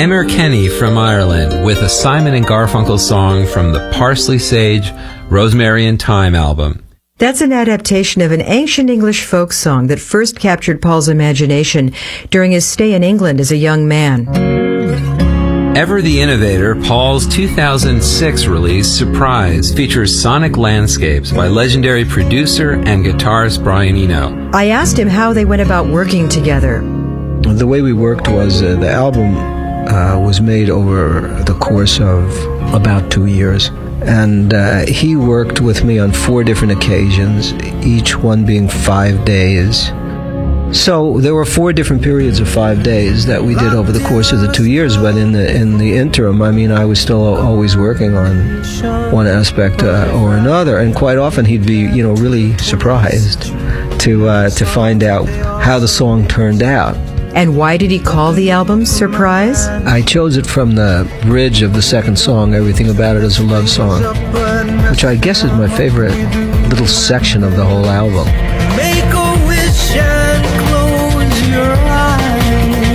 Emmer Kenny from Ireland with a Simon and Garfunkel song from the Parsley, Sage, Rosemary and Thyme album. That's an adaptation of an ancient English folk song that first captured Paul's imagination during his stay in England as a young man. Ever the Innovator, Paul's 2006 release, Surprise, features sonic landscapes by legendary producer and guitarist Brian Eno. I asked him how they went about working together. The way we worked was the album was made over the course of about 2 years. And he worked with me on 4 different occasions, each one being 5 days. So there were 4 different periods of 5 days that we did over the course of the 2 years. But in the interim, I mean, I was still always working on one aspect or another. And quite often he'd be, really surprised to find out how the song turned out. And why did he call the album Surprise? I chose it from the bridge of the second song, Everything About It Is a Love Song, which I guess is my favorite little section of the whole album. Make a wish and close your eyes.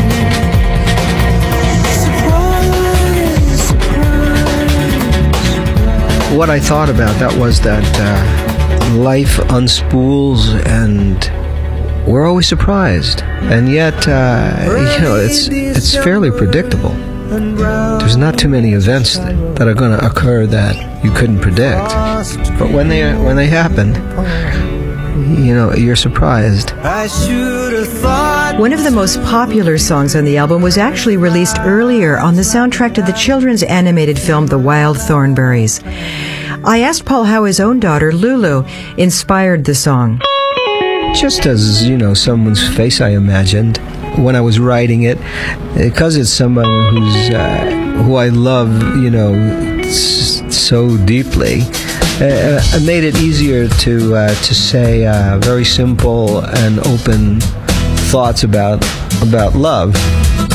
Surprise, surprise. What I thought about that was that life unspools and we're always surprised, and yet, it's fairly predictable. There's not too many events that are going to occur that you couldn't predict, but when they happen, you're surprised. One of the most popular songs on the album was actually released earlier on the soundtrack to the children's animated film The Wild Thornberrys. I asked Paul how his own daughter, Lulu, inspired the song. Just as, someone's face I imagined when I was writing it, because it's somebody who I love, so deeply. It made it easier to say very simple and open thoughts about love.